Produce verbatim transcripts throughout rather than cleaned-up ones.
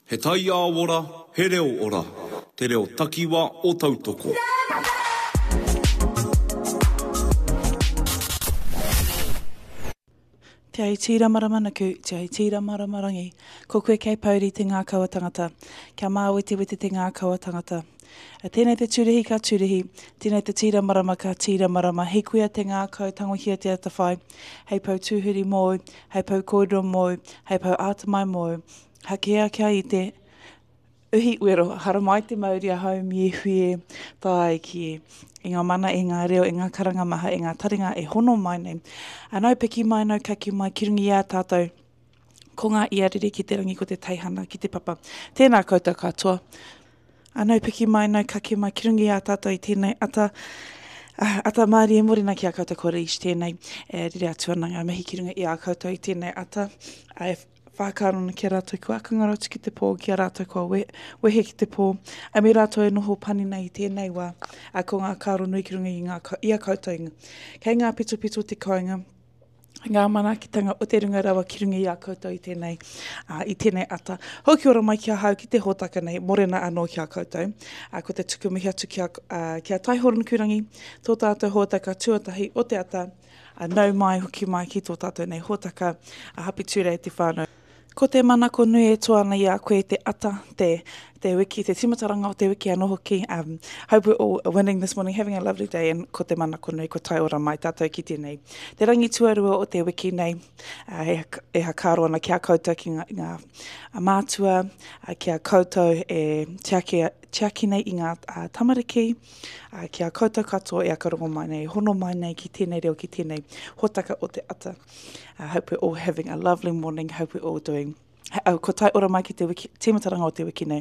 He tai a ora, he reo ora. Te reo takiwa o tautoko. Te ai tira maramanaku, te ai tira maramarangi. Ko koe kei pauri te ngā kaua tangata. Kia māwete wete te ngā kaua tangata. A tēnei te tūrehi ka tūrehi, tēnei te tira marama ka tira marama. Hei kuia te ngā kau tangohia te atawhai. Hei pau tūhuri mōu, hei pau kōrero mōu, hei pau ātamai mōu. Hakea kia i te uhi uero, hara mai te mauri a hau mi e hui tai ki e. I ngā mana, i ngā reo, i ngā karanga maha, i ngā taringa e hono mai nei. Anau peki mai, nau kaki mai, ki rungi ia tātou. Ko ngā iariri ki te rangi, ko te teihana, ki te papa. Tēnā koutou katoa. Anau peki mai, nau kaki mai, ki rungi ia tātou i tēnei ata. Uh, ata maari e morena ki a koutou kore ishi tēnei. E riri atuananga, mihi ki runga i a koutou i tēnei ata. E whākārona ki a rātou kua akangarautu ki te pō, ki a rātou kua we, wehe ki te pō. A me rātou e noho pani nei tēnei wā. A ko ngā kāro nui ki runga i, ngā, i a koutou inga. Kei ngā pito pito te koinga. Ngā manakitanga o te runga rawa ki runga i a koutou i tēnei, uh, i tēnei ata. Hoki ora mai ki a hau ki te hōtaka nei, morena anō ki a koutou. Uh, ko te tukumihi atu ki a, uh, ki a Taihoranakurangi, tō tātou hōtaka tuatahi o te ata. Uh, nau mai hoki mai ki tō tātou nei hōtaka, uh, hapi ture e te whānau. Ko te manako nui e toana i a koe te ata, te, te wiki, te timataranga o te wiki anō hoki. Um, hope we're all winning this morning, having a lovely day, and ko te manako nui, ko tai ora mai tātou ki tēnei. Te rangi tuarua o te wiki nei, uh, e, e ha kāro ana ki a koutou ki ngā, ngā a mātua, uh, ki a koutou e tiaki, tiaki nei i ngā uh, tamariki, uh, ki a koutou katoa e a karongo mai nei, hono mai nei ki tēnei reo ki tēnei hotaka o te ata. I hope we're all having a lovely morning. Hope we're all doing. Uh, ko tai ora mai ki te wiki, timataranga o te wiki nei.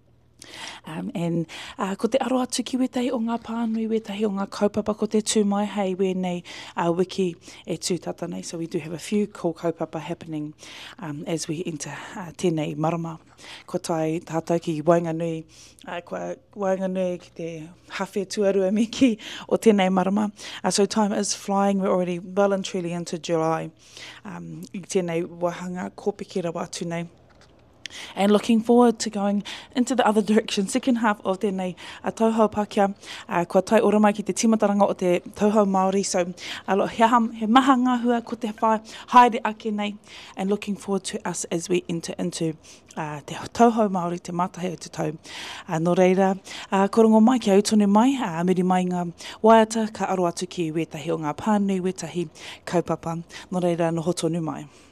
Um, and uh, ko te aro atu ki wetahi o ngā pānui, wetahi o ngā kaupapa ko te tūmai hei wēnei uh, wiki e tūtata nei. So we do have a few cool kaupapa happening um, as we enter uh, tēnei marama. Ko tai tātou ki Wainganui, uh, kua Wainganui ki te hawhi tuarua me ki o tēnei marama. Uh, so time is flying, we're already well and truly into July. Um, I tēnei wahanga kōpiki rawa atu nei. And looking forward to going into the other direction, second half of tēnei a tauhau Pākehā, uh, kua tai ora mai ki te timataranga o te tauhau Māori, so uh, he, ham, he maha ngāhua ko te whai, haere ake nei, and looking forward to us as we enter into uh, te tauhau Māori, te mātahi o te tau. Uh, no reira, uh, korongo mai ki autone mai, uh, meri mai ngā waiata ka aro atu ki wetahi o ngā pānui, wetahi kaupapa, no reira no hotonu mai.